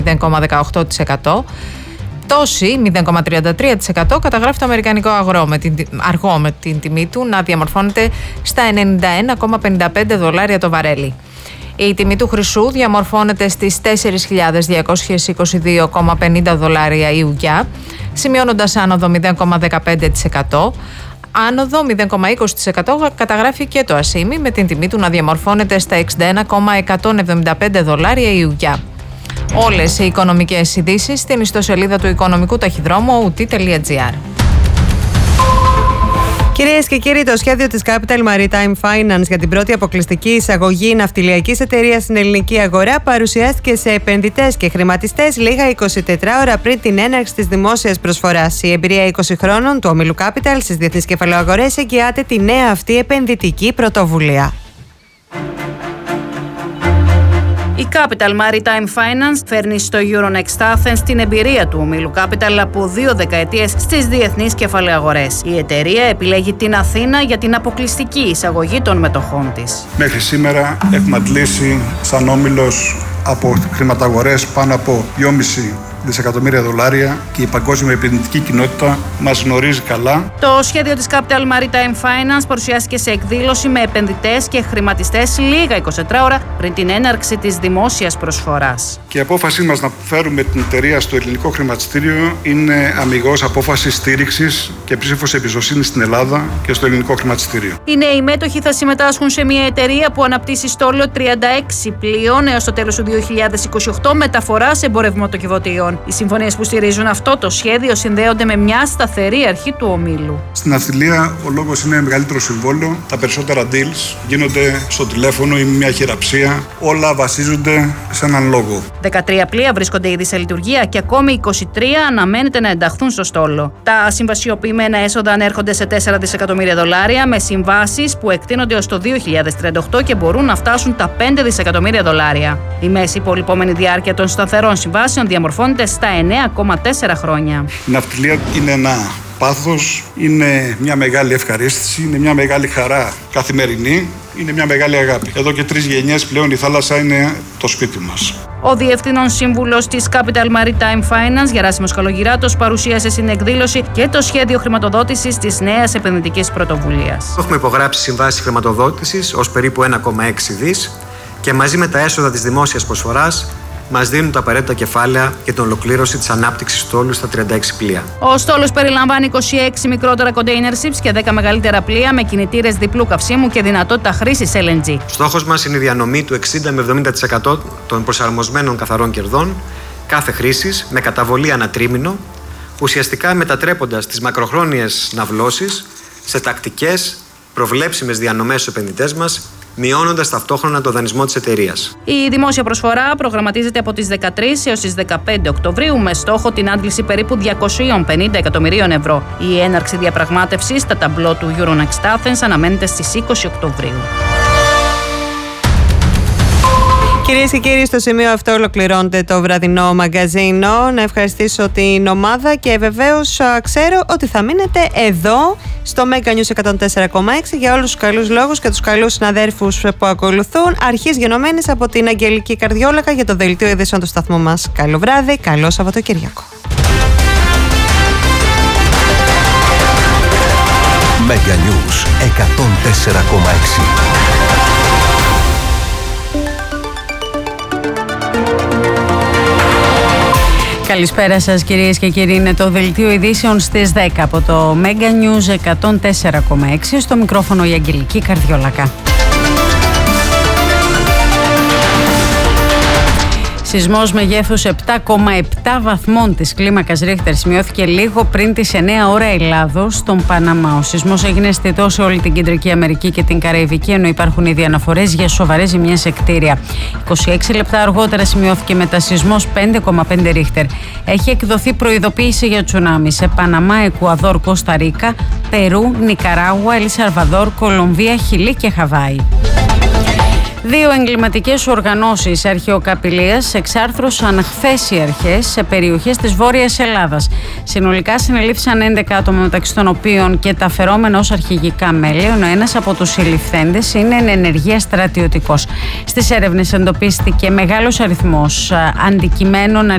0,18%. Τόση 0,33% καταγράφει το αμερικανικό αργό με την τιμή του να διαμορφώνεται στα $91,55 το βαρέλι. Η τιμή του χρυσού διαμορφώνεται στις $4.222,50 η ουγγιά, σημειώνοντας άνοδο 0,15%. Άνοδο 0,20% καταγράφει και το ασίμι με την τιμή του να διαμορφώνεται στα $61,175 η ουγγιά. Όλες οι οικονομικές ειδήσεις στην ιστοσελίδα του οικονομικού ταχυδρόμου OT.gr. Κυρίες και κύριοι, το σχέδιο της Capital Maritime Finance για την πρώτη αποκλειστική εισαγωγή ναυτιλιακής εταιρείας στην ελληνική αγορά παρουσιάστηκε σε επενδυτές και χρηματιστές λίγα 24 ώρα πριν την έναρξη της δημόσιας προσφοράς. Η εμπειρία 20 χρόνων του ομίλου Capital στις διεθνείς κεφαλαιοαγορές εγγυάται τη νέα αυτή επενδυτική πρωτοβουλία. Η Capital Maritime Finance φέρνει στο Euronext Athens την εμπειρία του ομίλου Capital από 2 δεκαετίες στις διεθνείς κεφαλαιοαγορές. Η εταιρεία επιλέγει την Αθήνα για την αποκλειστική εισαγωγή των μετοχών της. Μέχρι σήμερα έχουμε αντλήσει σαν όμιλος από χρηματαγορές πάνω από $2,5 δισεκατομμύρια και η παγκόσμια επενδυτική κοινότητα μας γνωρίζει καλά. Το σχέδιο της Capital Maritime Finance παρουσιάστηκε σε εκδήλωση με επενδυτές και χρηματιστές λίγα 24 ώρα πριν την έναρξη της δημόσιας προσφοράς. Και η απόφασή μας να φέρουμε την εταιρεία στο ελληνικό χρηματιστήριο είναι αμιγώς απόφαση στήριξης και ψήφος εμπιστοσύνης στην Ελλάδα και στο ελληνικό χρηματιστήριο. Οι νέοι μέτοχοι θα συμμετάσχουν σε μια εταιρεία που αναπτύσσει στόλο 36 πλοίων έως το τέλος του 2028 μεταφοράς εμπορευματοκιβωτίων. Οι συμφωνίες που στηρίζουν αυτό το σχέδιο συνδέονται με μια σταθερή αρχή του ομίλου. Στην ναυτιλία ο λόγος είναι μεγαλύτερο συμβόλαιο. Τα περισσότερα deals γίνονται στο τηλέφωνο ή με μια χειραψία. Όλα βασίζονται σε έναν λόγο. 13 πλοία βρίσκονται ήδη σε λειτουργία και ακόμη 23 αναμένεται να ενταχθούν στο στόλο. Τα συμβασιοποιημένα έσοδα ανέρχονται σε $4 δισεκατομμύρια με συμβάσεις που εκτείνονται ως το 2038 και μπορούν να φτάσουν τα $5 δισεκατομμύρια. Η μέση υπολοιπόμενη διάρκεια των σταθερών συμβάσεων διαμορφώνεται στα 9,4 χρόνια. Η ναυτιλία είναι ένα πάθος, είναι μια μεγάλη ευχαρίστηση, είναι μια μεγάλη χαρά καθημερινή, είναι μια μεγάλη αγάπη. Εδώ και 3 γενιές πλέον η θάλασσα είναι το σπίτι μας. Ο Διευθύνων Σύμβουλος της Capital Maritime Finance, Γεράσιμος Καλογυράτος, παρουσίασε στην εκδήλωση και το σχέδιο χρηματοδότησης της νέας επενδυτικής πρωτοβουλίας. Έχουμε υπογράψει συμβάσεις χρηματοδότησης ως περίπου 1,6 δις και μαζί με τα έσοδα της δημόσιας προσφοράς μας δίνουν τα απαραίτητα κεφάλαια για την ολοκλήρωση της ανάπτυξης στόλου στα 36 πλοία. Ο στόλος περιλαμβάνει 26 μικρότερα container ships και 10 μεγαλύτερα πλοία με κινητήρες διπλού καυσίμου και δυνατότητα χρήσης LNG. Στόχος μας είναι η διανομή του 60 με 70% των προσαρμοσμένων καθαρών κερδών κάθε χρήσης με καταβολή ανά τρίμηνο, ουσιαστικά μετατρέποντας τις μακροχρόνιες ναυλώσεις σε τακτικές, προβλέψιμες διανομές στους επενδυτές μας, μειώνοντας ταυτόχρονα το δανεισμό της εταιρείας. Η δημόσια προσφορά προγραμματίζεται από τις 13 έως τις 15 Οκτωβρίου με στόχο την άντληση περίπου €250 εκατομμυρίων. Η έναρξη διαπραγμάτευσης στα ταμπλό του Euronext Athens αναμένεται στις 20 Οκτωβρίου. Κυρίες και κύριοι, στο σημείο αυτό ολοκληρώνεται το βραδινό μαγκαζίνο. Να ευχαριστήσω την ομάδα και βεβαίως ξέρω ότι θα μείνετε εδώ στο Mega News 104,6 για όλους τους καλούς λόγους και τους καλούς συναδέρφους που ακολουθούν. Αρχής γενομένης από την Αγγελική Καρδιόλακα για το δελτίο ειδήσεων του σταθμού μας. Καλό βράδυ, καλό Σαββατοκύριακο. Mega News 104,6. Καλησπέρα σας κυρίες και κύριοι, είναι το δελτίο ειδήσεων στις 10 από το Mega News 104,6, στο μικρόφωνο η Αγγελική Καρδιόλακα. Σεισμός μεγέθους 7,7 βαθμών της κλίμακας Ρίχτερ σημειώθηκε λίγο πριν τις 9 ώρα Ελλάδος στον Παναμά. Ο σεισμός έγινε αισθητό σε όλη την Κεντρική Αμερική και την Καραϊβική, ενώ υπάρχουν ήδη αναφορές για σοβαρές ζημιές σε κτίρια. 26 λεπτά αργότερα σημειώθηκε μετασεισμός 5,5 Ρίχτερ. Έχει εκδοθεί προειδοποίηση για τσουνάμι σε Παναμά, Εκουαδόρ, Κώστα Ρίκα, Περού, Νικαράγουα, Ελ Σαλβαδόρ, Κολομβία, Χιλή και Χαβάη. Δύο εγκληματικές οργανώσεις αρχαιοκαπηλείας εξάρθρωσαν χθες οι αρχές σε περιοχές της Βόρειας Ελλάδας. Συνολικά συνελήφθησαν 11 άτομα, μεταξύ των οποίων και τα φερόμενα ως αρχηγικά μέλη, ενώ ένας από τους συλληφθέντες είναι εν ενεργεία στρατιωτικός. Στις έρευνες εντοπίστηκε μεγάλος αριθμός αντικειμένων